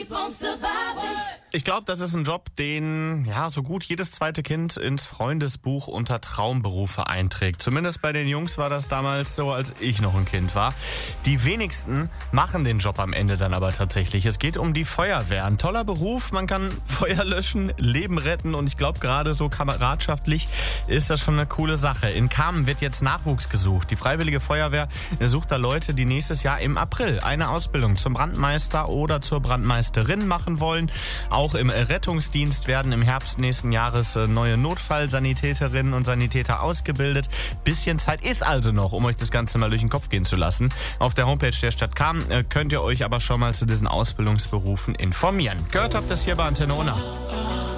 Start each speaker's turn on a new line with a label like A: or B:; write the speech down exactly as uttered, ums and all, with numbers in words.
A: Ich glaube, das ist ein Job, den ja so gut jedes zweite Kind ins Freundesbuch unter Traumberufe einträgt. Zumindest bei den Jungs war das damals so, als ich noch ein Kind war. Die wenigsten machen den Job am Ende dann aber tatsächlich. Es geht um die Feuerwehr. Ein toller Beruf, man kann Feuer löschen, Leben retten und ich glaube, gerade so kameradschaftlich ist das schon eine coole Sache. In Kamen wird jetzt Nachwuchs gesucht. Die Freiwillige Feuerwehr sucht da Leute, die nächstes Jahr im April eine Ausbildung zum Brandmeister oder zur Brandmeisterin machen wollen. Auch im Rettungsdienst werden im Herbst nächsten Jahres neue Notfallsanitäterinnen und Sanitäter ausgebildet. Bisschen Zeit ist also noch, um euch das Ganze mal durch den Kopf gehen zu lassen. Auf der Homepage der Stadt Kamen könnt ihr euch aber schon mal zu diesen Ausbildungsberufen informieren. Gehört habt ihr das hier bei Antenne Unna.